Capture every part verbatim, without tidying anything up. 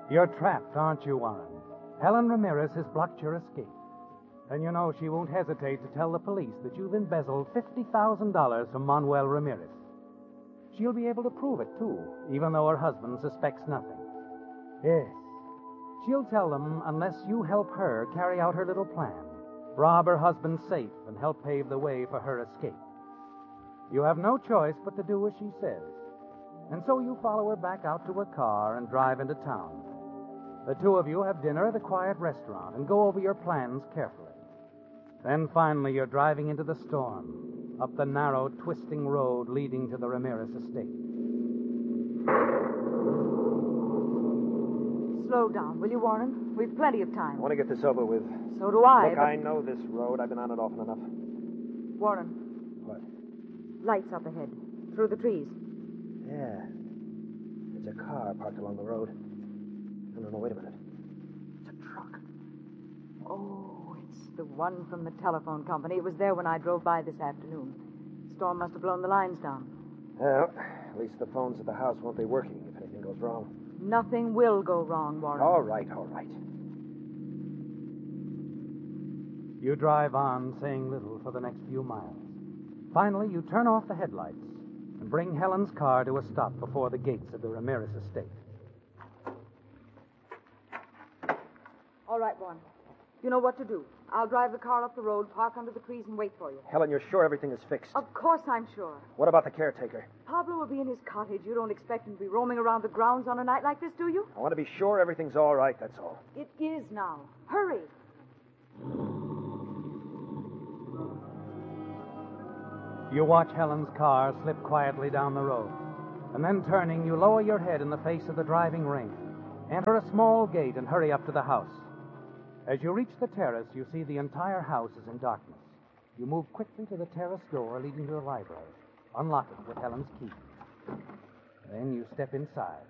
You're trapped, aren't you, Warren? Helen Ramirez has blocked your escape. And you know she won't hesitate to tell the police that you've embezzled fifty thousand dollars from Manuel Ramirez. She'll be able to prove it, too, even though her husband suspects nothing. Yes. She'll tell them unless you help her carry out her little plan, rob her husband's safe and help pave the way for her escape. You have no choice but to do as she says. And so you follow her back out to her car and drive into town. The two of you have dinner at a quiet restaurant and go over your plans carefully. Then finally you're driving into the storm, up the narrow, twisting road leading to the Ramirez estate. Slow down, will you, Warren? We've plenty of time. I want to get this over with. So do I. Look, but... I know this road. I've been on it often enough. Warren. What? Lights up ahead, through the trees. Yeah. There's a car parked along the road. No, no, no, wait a minute. It's a truck. Oh, it's the one from the telephone company. It was there when I drove by this afternoon. Storm must have blown the lines down. Well, at least the phones at the house won't be working if anything goes wrong. Nothing will go wrong, Warren. All right, all right. You drive on, saying little for the next few miles. Finally, you turn off the headlights and bring Helen's car to a stop before the gates of the Ramirez estate. All right, Warren. You know what to do. I'll drive the car up the road, park under the trees, and wait for you. Helen, you're sure everything is fixed? Of course I'm sure. What about the caretaker? Pablo will be in his cottage. You don't expect him to be roaming around the grounds on a night like this, do you? I want to be sure everything's all right, that's all. It is now. Hurry. You watch Helen's car slip quietly down the road. And then turning, you lower your head in the face of the driving rain, enter a small gate, and hurry up to the house. As you reach the terrace, you see the entire house is in darkness. You move quickly to the terrace door leading to the library, unlock it with Helen's key. Then you step inside.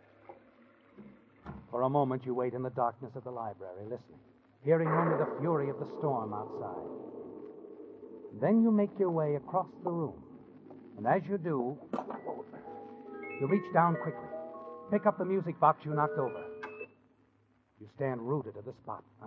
For a moment, you wait in the darkness of the library, listening, hearing only the fury of the storm outside. Then you make your way across the room. And as you do, you reach down quickly, pick up the music box you knocked over. You stand rooted at the spot.